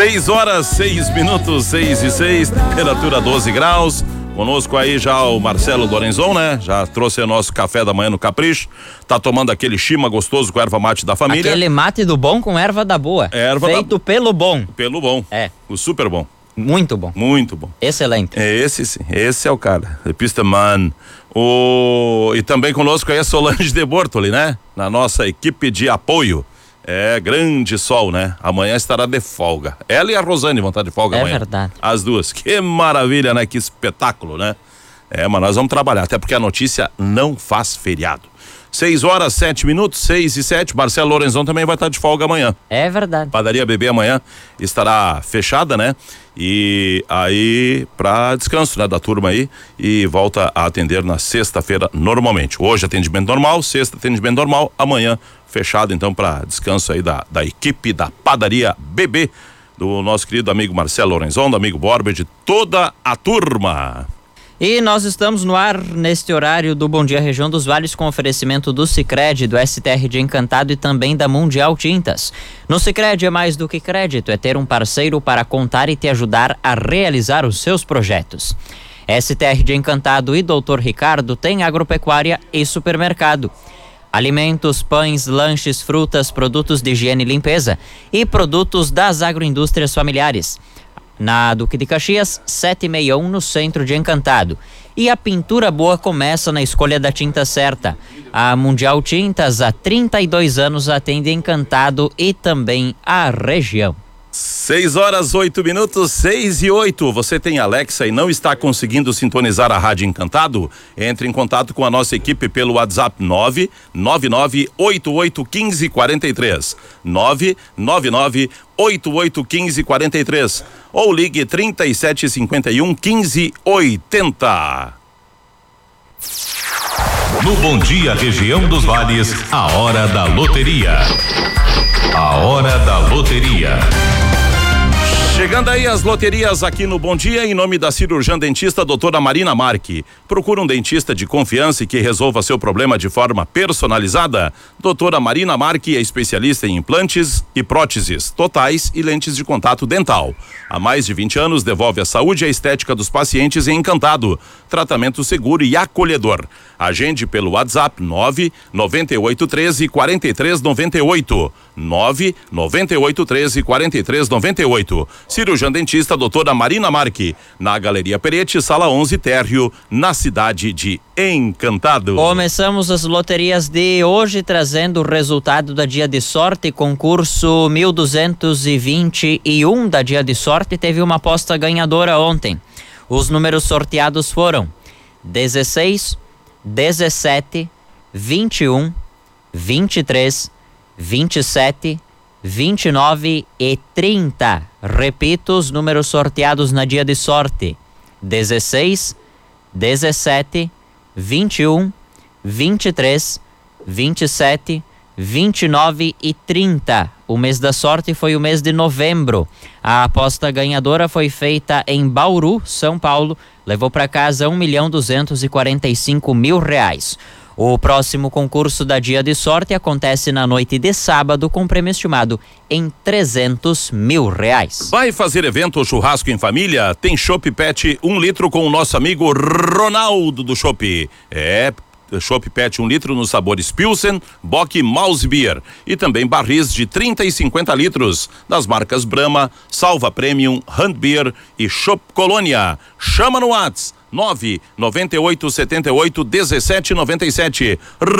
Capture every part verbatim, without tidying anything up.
seis horas, seis minutos, seis e seis, temperatura doze graus. Conosco aí já o Marcelo Lorenzon, né? Já trouxe o nosso café da manhã no Capricho. Tá tomando aquele chima gostoso com erva mate da família. Aquele mate do bom com erva da boa. Erva Feito da... pelo bom. Pelo bom. É. O super bom. Muito bom. Muito bom. Excelente. É esse sim, esse é o cara. The Pista Man. O... E também conosco aí a Solange de Bortoli, né? Na nossa equipe de apoio. É grande sol, né? Amanhã estará de folga. Ela e a Rosane vão estar de folga é amanhã. É verdade. As duas. Que maravilha, né? Que espetáculo, né? É, mas nós vamos trabalhar, até porque a notícia não faz feriado. Seis horas, sete minutos, seis e sete. Marcelo Lorenzon também vai estar de folga amanhã. É verdade. Padaria Bebê amanhã estará fechada, né? E aí, pra descanso, né? Da turma aí. E volta a atender na sexta-feira normalmente. Hoje atendimento normal, sexta atendimento normal, amanhã fechado então para descanso aí da, da equipe da Padaria Bebê, do nosso querido amigo Marcelo Lorenzon, do amigo Borba, de toda a turma. E nós estamos no ar neste horário do Bom Dia Região dos Vales com oferecimento do Sicredi, do S T R de Encantado e também da Mundial Tintas. No Sicredi é mais do que crédito, é ter um parceiro para contar e te ajudar a realizar os seus projetos. S T R de Encantado e doutor Ricardo tem agropecuária e supermercado. Alimentos, pães, lanches, frutas, produtos de higiene e limpeza e produtos das agroindústrias familiares. Na Duque de Caxias, setecentos e sessenta e um, no centro de Encantado. E a pintura boa começa na escolha da tinta certa. A Mundial Tintas, há trinta e dois anos, atende Encantado e também a região. Seis horas, oito minutos, seis e oito. Você tem Alexa e não está conseguindo sintonizar a Rádio Encantado? Entre em contato com a nossa equipe pelo WhatsApp nove nove nove oito oito um cinco quatro três. nove nove nove oito oito um cinco quatro três. Ou ligue trinta e sete cinquenta e um quinze oitenta. No Bom Dia Região dos Vales, a hora da loteria. A hora da loteria. Chegando aí as loterias aqui no Bom Dia, em nome da cirurgiã dentista doutora Marina Marque. Procura um dentista de confiança e que resolva seu problema de forma personalizada. Doutora Marina Marque é especialista em implantes e próteses totais e lentes de contato dental. Há mais de vinte anos devolve a saúde e a estética dos pacientes em Encantado. Tratamento seguro e acolhedor. Agende pelo WhatsApp nove nove oito um três quatro três nove oito. nove nove oito um três quatro três nove oito. Cirurgiã dentista doutora Marina Marque, na Galeria Perete, sala onze, térreo, na cidade de Encantado. Começamos as loterias de hoje trazendo o resultado da Dia de Sorte, concurso mil duzentos e vinte e um da Dia de Sorte, teve uma aposta ganhadora ontem. Os números sorteados foram dezesseis, dezessete, vinte e um, vinte e três, vinte e sete, vinte e nove e trinta. Repito os números sorteados na Dia de Sorte: dezesseis, dezessete, vinte e um, vinte e três, vinte e sete, vinte e nove e trinta. O mês da sorte foi o mês de novembro. A aposta ganhadora foi feita em Bauru, São Paulo. Levou para casa um milhão duzentos e quarenta e cinco mil reais. O próximo concurso da Dia de Sorte acontece na noite de sábado com prêmio estimado em trezentos mil reais. Vai fazer evento ou churrasco em família? Tem Chopp Pet um litro com o nosso amigo Ronaldo do Chopp. É, Chopp Pet um litro nos sabores Pilsen, Bock e Mouse Beer. E também barris de trinta e cinquenta litros das marcas Brahma, Salva Premium, Hand Beer e Chopp Colônia. Chama no WhatsApp nove nove oito sete oito um sete nove sete.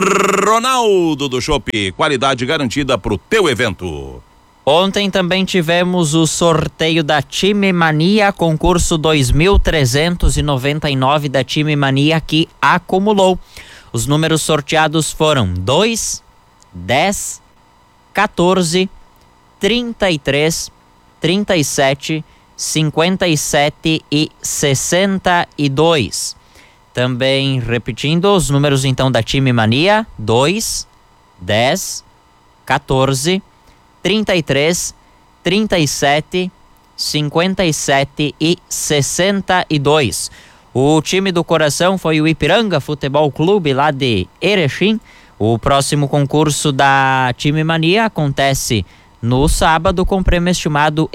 Ronaldo do Chopp, qualidade garantida pro teu evento. Ontem também tivemos o sorteio da Time Mania, concurso dois mil trezentos e noventa e nove da Time Mania, que acumulou. Os números sorteados foram dois, dez, quatorze, trinta e três, trinta e sete, cinquenta e sete e sessenta e dois. Também repetindo os números então da Time Mania: dois, dez, quatorze, trinta e três, trinta e sete, cinquenta e sete e sessenta e dois. O time do coração foi o Ipiranga Futebol Clube, lá de Erechim. O próximo concurso da Time Mania acontece no sábado com prêmio estimado em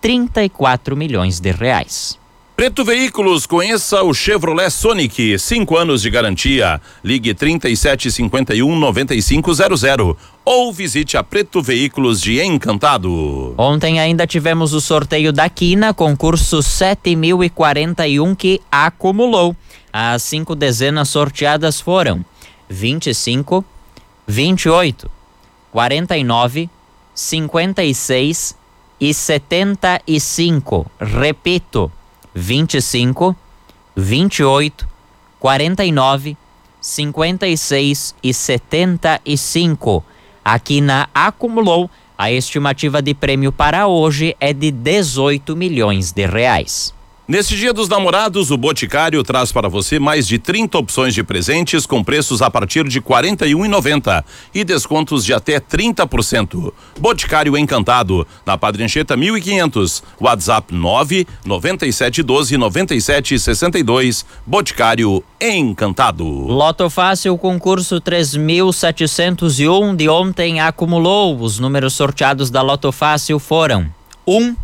trinta e quatro milhões de reais. Preto Veículos, conheça o Chevrolet Sonic, cinco anos de garantia. Ligue trinta e sete cinquenta e um, noventa e cinco zero zero ou visite a Preto Veículos de Encantado. Ontem ainda tivemos o sorteio da Quina, concurso sete mil e quarenta e um, que acumulou. As cinco dezenas sorteadas foram vinte e cinco, vinte e oito, quarenta e nove, cinquenta e seis e setenta e cinco. Repito, vinte e cinco, vinte e oito, quarenta e nove, cinquenta e seis e setenta e cinco. A Quina acumulou. A estimativa de prêmio para hoje é de dezoito milhões de reais. Neste Dia dos Namorados, o Boticário traz para você mais de trinta opções de presentes com preços a partir de quarenta e um reais e noventa centavos e descontos de até trinta por cento. Boticário Encantado, na Padre Anchieta mil e quinhentos, WhatsApp nove nove sete um dois nove sete seis dois. Boticário Encantado. Loto Fácil, concurso três mil setecentos e um de ontem acumulou. Os números sorteados da Loto Fácil foram um,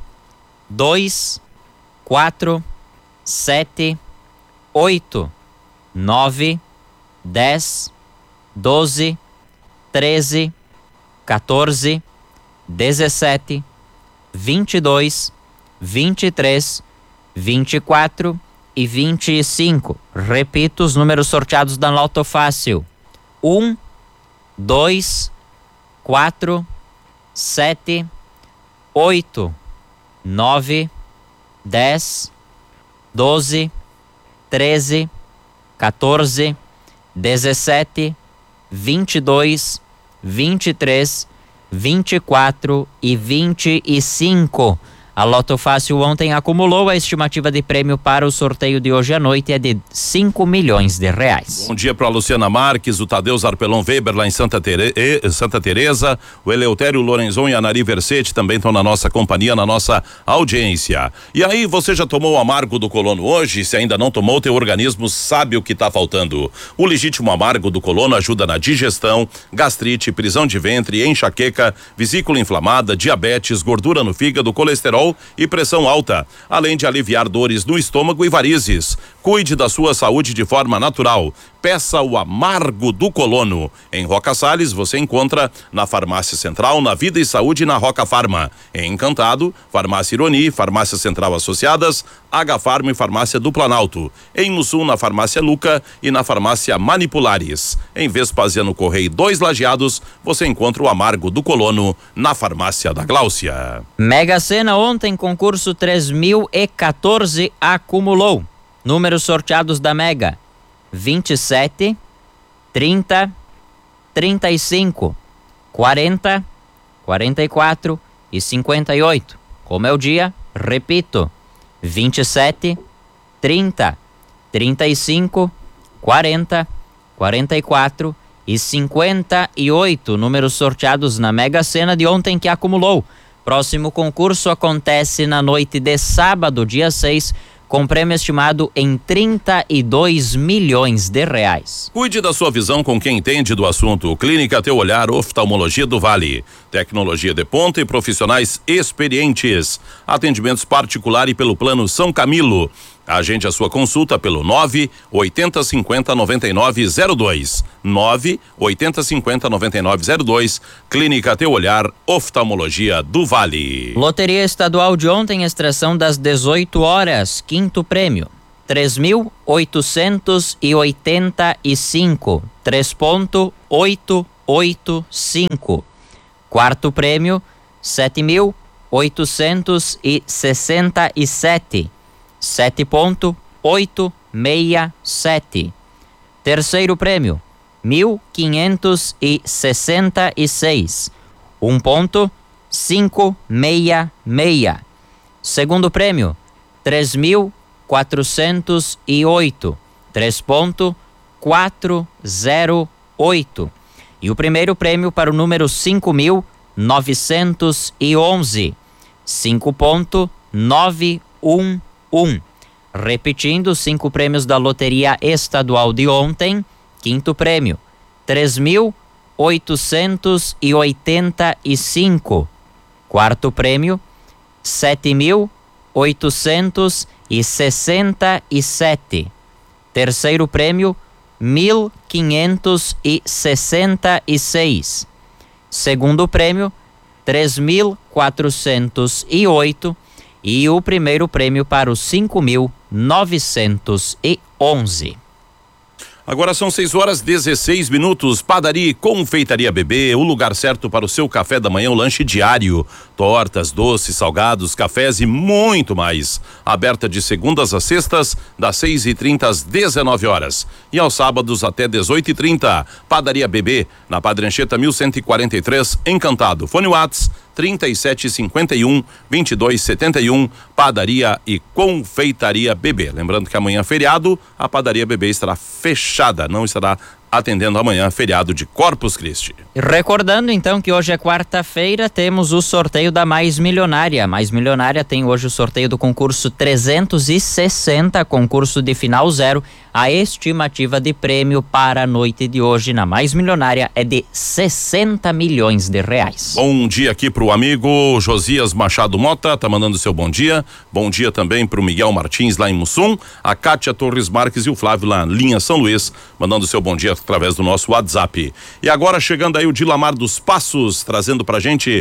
dois, quatro, sete, oito, nove, dez, doze, treze, quatorze, dezessete, vinte e dois, vinte e três, vinte e quatro e vinte e cinco. Repito os números sorteados da Loto Fácil: um, dois, quatro, sete, oito, nove, dez, doze, treze, quatorze, dezessete, vinte e dois, vinte e três, vinte e quatro e vinte e cinco. A Loto Fácil ontem acumulou. A estimativa de prêmio para o sorteio de hoje à noite é de cinco milhões de reais. Bom dia para a Luciana Marques, o Tadeu Zarpelon Weber lá em Santa, Tere... Santa Teresa, o Eleutério Lorenzon e a Nari Versetti também estão na nossa companhia, na nossa audiência. E aí, você já tomou o amargo do colono hoje? Se ainda não tomou, teu organismo sabe o que está faltando. O legítimo amargo do colono ajuda na digestão, gastrite, prisão de ventre, enxaqueca, vesícula inflamada, diabetes, gordura no fígado, colesterol e pressão alta, além de aliviar dores no estômago e varizes. Cuide da sua saúde de forma natural. Peça o amargo do colono. Em Roca Salles você encontra na Farmácia Central, na Vida e Saúde e na Roca Farma. Em Encantado, Farmácia Ironi, Farmácia Central Associadas, H Farma e Farmácia do Planalto. Em Mussum, na Farmácia Luca e na Farmácia Manipulares. Em Vespasiano Correia dois Lajeados, você encontra o amargo do colono na Farmácia da Gláucia. Mega Sena ontem, concurso três mil e quatorze acumulou. Números sorteados da Mega: vinte e sete, trinta, trinta e cinco, quarenta, quarenta e quatro e cinquenta e oito. Como é o dia? Repito: vinte e sete, trinta, trinta e cinco, quarenta, quarenta e quatro e cinquenta e oito. Números sorteados na Mega Sena de ontem que acumulou. Próximo concurso acontece na noite de sábado, dia seis, com prêmio estimado em trinta e dois milhões de reais. Cuide da sua visão com quem entende do assunto. Clínica Teu Olhar, Oftalmologia do Vale. Tecnologia de ponta e profissionais experientes. Atendimentos particular e pelo plano São Camilo. Agende a sua consulta pelo nove oitenta cinquenta noventa e nove zero dois. nove oitenta cinquenta noventa e nove zero dois. Clínica Teu Olhar, Oftalmologia do Vale. Loteria Estadual de ontem, extração das dezoito horas. Quinto prêmio: três mil oitocentos e oitenta e cinco. três ponto oitocentos e oitenta e cinco. Quarto prêmio: sete mil oitocentos e sessenta e sete. sete ponto oitocentos e sessenta e sete. Terceiro prêmio: mil quinhentos e sessenta e seis. um ponto quinhentos e sessenta e seis. Segundo prêmio: três mil quatrocentos e oito. três ponto quatrocentos e oito. E o primeiro prêmio para o número cinco mil novecentos e onze. cinco ponto novecentos e onze. Repetindo, cinco prêmios da Loteria Estadual de ontem. Quinto prêmio: três mil oitocentos e oitenta e cinco. Quarto prêmio: sete mil oitocentos e sessenta e sete. Terceiro prêmio, mil quinhentos e sessenta e seis. Segundo prêmio, três mil quatrocentos e oito. E o primeiro prêmio para os cinco mil novecentos e onze. Agora são seis horas dezesseis minutos. Padaria e Confeitaria Bebê, o lugar certo para o seu café da manhã, o lanche diário. Tortas, doces, salgados, cafés e muito mais. Aberta de segundas a sextas, das seis e trinta às dezenove horas. E aos sábados até dezoito e trinta. Padaria Bebê, na Padre Anchieta mil cento e quarenta e três, Encantado. Fone Whats trinta e sete cinquenta e um, vinte e dois setenta e um. Padaria e Confeitaria Bebê. Lembrando que amanhã feriado, a Padaria Bebê estará fechada, não estará atendendo amanhã, feriado de Corpus Christi. Recordando então que hoje é quarta-feira, temos o sorteio da Mais Milionária. A Mais Milionária tem hoje o sorteio do concurso trezentos e sessenta, concurso de final zero. A estimativa de prêmio para a noite de hoje na Mais Milionária é de sessenta milhões de reais. Bom dia aqui pro amigo Josias Machado Mota, tá mandando seu bom dia. Bom dia também pro Miguel Martins lá em Mussum, a Kátia Torres Marques e o Flávio lá linha São Luís, mandando seu bom dia através do nosso WhatsApp. E agora chegando aí o Dilamar dos Passos, trazendo pra gente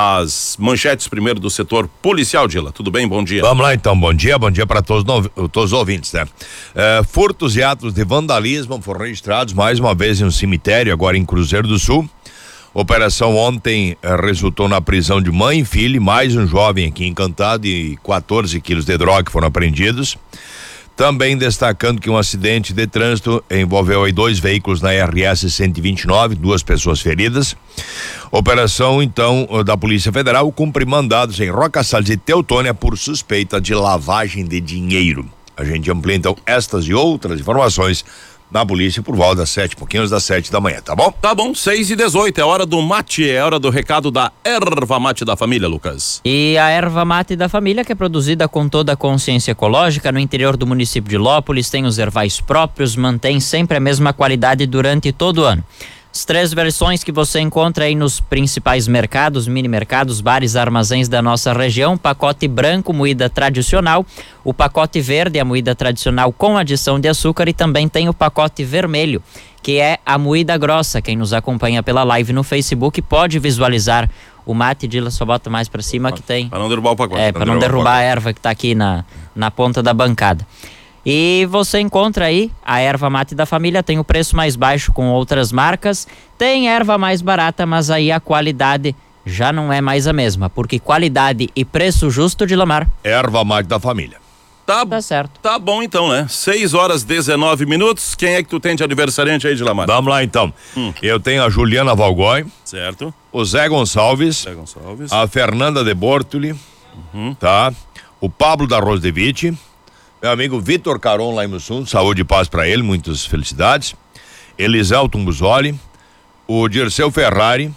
as manchetes primeiro do setor policial. Dila, tudo bem? Bom dia. Vamos lá então, bom dia, bom dia para todos, todos os ouvintes, né? É, furtos e atos de vandalismo foram registrados mais uma vez em um cemitério, agora em Cruzeiro do Sul. Operação ontem eh, resultou na prisão de mãe e filho, mais um jovem aqui Encantado e quatorze quilos de droga que foram apreendidos. Também destacando que um acidente de trânsito envolveu aí dois veículos na R S cento e vinte e nove, duas pessoas feridas. Operação, então, da Polícia Federal cumpre mandados em Roca Salles e Teutônia por suspeita de lavagem de dinheiro. A gente amplia, então, estas e outras informações na polícia por volta das sete, pouquinhos das sete da manhã, tá bom? Tá bom, seis e dezoito, é hora do mate, é hora do recado da erva mate da família, Lucas. E a erva mate da família, que é produzida com toda a consciência ecológica no interior do município de Lópolis, tem os ervais próprios, mantém sempre a mesma qualidade durante todo o ano. As três versões que você encontra aí nos principais mercados, mini mercados, bares, armazéns da nossa região: pacote branco, moída tradicional, o pacote verde, a moída tradicional com adição de açúcar, e também tem o pacote vermelho, que é a moída grossa. Quem nos acompanha pela live no Facebook pode visualizar o mate. Dila, só bota mais para cima que tem. Para não derrubar o pacote. É, para não derrubar a erva que tá aqui na, na ponta da bancada. E você encontra aí a erva mate da família, tem o preço mais baixo com outras marcas, tem erva mais barata, mas aí a qualidade já não é mais a mesma, porque qualidade e preço justo, de Lamar. Erva mate da família. Tá, tá certo. Tá bom então, né? seis horas dezenove minutos. Quem é que tu tem de aniversariante aí, de Lamar? Vamos lá então. Hum. Eu tenho a Juliana Valgói. Certo. O Zé Gonçalves. Zé Gonçalves. A Fernanda de Bortoli. Uhum. Tá. O Pablo da Rosdevite. Meu amigo Vitor Caron lá em Mussum, saúde e paz para ele, muitas felicidades. Eliselton Buzoli, o Dirceu Ferrari,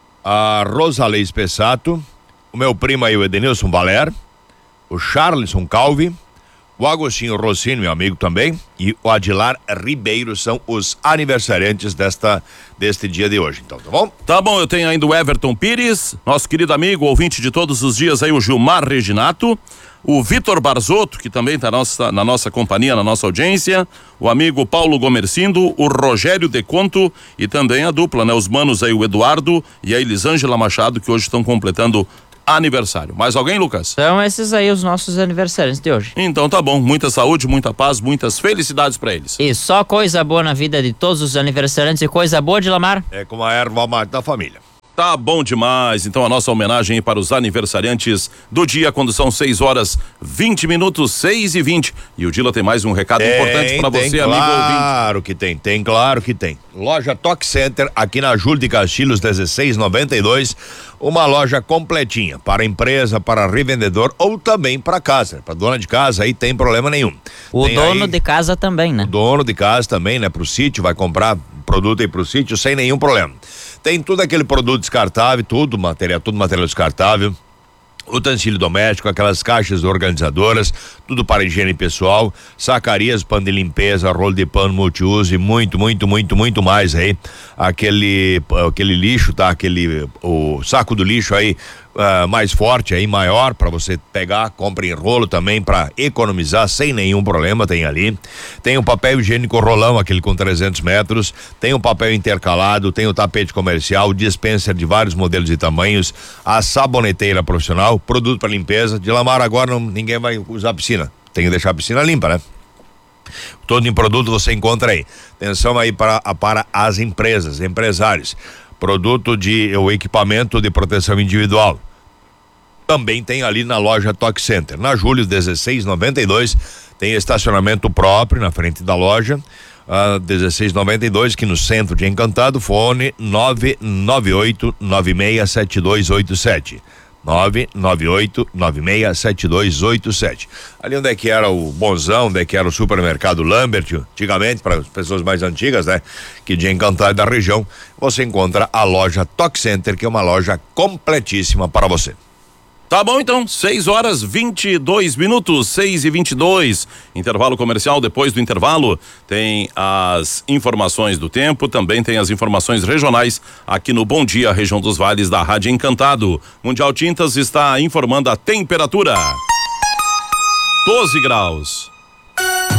a Rosalei Spessato, o meu primo aí, o Edenilson Valer, o Charleson Calvi, o Agostinho Rossini, meu amigo também, e o Adilar Ribeiro são os aniversariantes desta, deste dia de hoje, então, tá bom? Tá bom, eu tenho ainda o Everton Pires, nosso querido amigo, ouvinte de todos os dias aí, o Gilmar Reginato, o Vitor Barzotto, que também está nossa, na nossa companhia, na nossa audiência, o amigo Paulo Gomercindo, o Rogério Deconto e também a dupla, né? Os manos aí, o Eduardo e a Elisângela Machado, que hoje estão completando aniversário. Mais alguém, Lucas? São esses aí os nossos aniversariantes de hoje. Então tá bom, muita saúde, muita paz, muitas felicidades para eles. E só coisa boa na vida de todos os aniversariantes, e coisa boa, de Lamar. É com a erva mate da família. Tá bom demais. Então a nossa homenagem para os aniversariantes do dia, quando são seis horas vinte minutos, seis e vinte. E o Dila tem mais um recado tem, importante para você, tem, amigo claro ouvinte. Claro que tem, tem, claro que tem. Loja Toque Center, aqui na Júlio de Castilhos, dezesseis noventa e dois. Uma loja completinha para empresa, para revendedor ou também para casa. Para dona de casa aí tem problema nenhum. O tem dono aí, de casa também, né? O dono de casa também, né? Pro sítio, vai comprar produto aí pro sítio sem nenhum problema. Tem tudo aquele produto descartável, tudo material, tudo material descartável, utensílio doméstico, aquelas caixas organizadoras, tudo para higiene pessoal, sacarias, pano de limpeza, rolo de pano multiuso e muito, muito, muito, muito mais aí. aquele, aquele lixo, tá? Aquele, o saco do lixo aí, Uh, mais forte aí, maior, para você pegar, compra em rolo também para economizar sem nenhum problema, tem ali. Tem o papel higiênico rolão, aquele com trezentos metros, tem o papel intercalado, tem o tapete comercial, dispenser de vários modelos e tamanhos, a saboneteira profissional, produto para limpeza. De Lamar agora não, ninguém vai usar piscina, tem que deixar a piscina limpa, né? Todo em produto você encontra aí. Atenção aí para, para as empresas, empresários. Produto de o equipamento de proteção individual. Também tem ali na loja Toque Center. Na Júlio dezesseis noventa e dois tem estacionamento próprio na frente da loja. Uh, dezesseis noventa e dois, que no centro de Encantado, fone nove nove oito nove seis sete dois oito sete. nove nove oito nove seis sete dois oito sete. Ali onde é que era o Bonzão, onde é que era o supermercado Lambert, antigamente, para as pessoas mais antigas, né? Que de Encantado da região, você encontra a loja Toque Center, que é uma loja completíssima para você. Tá bom, então, seis horas vinte e dois minutos, seis e vinte e dois, intervalo comercial. Depois do intervalo tem as informações do tempo, também tem as informações regionais aqui no Bom Dia, região dos Vales da Rádio Encantado. Mundial Tintas está informando a temperatura: doze graus.